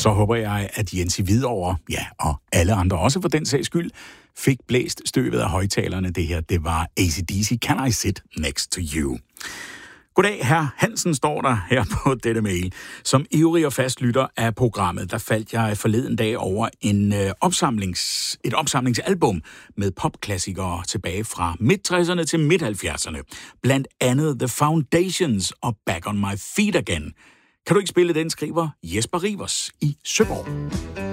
Så håber jeg, at Jens i Hvidovre, ja, og alle andre også for den sags skyld, fik blæst støvet af højtalerne. Det her, det var AC/DC, Can I Sit Next to You? Goddag, herr Hansen står der her på dette mail. Som ivrig og fast lytter af programmet, der faldt jeg forleden dag over et opsamlingsalbum med popklassikere tilbage fra midt-60'erne til midt-70'erne. Blandt andet The Foundations og Back on My Feet Again. Kan du ikke spille den, skriver Jesper Rivers i Søborg.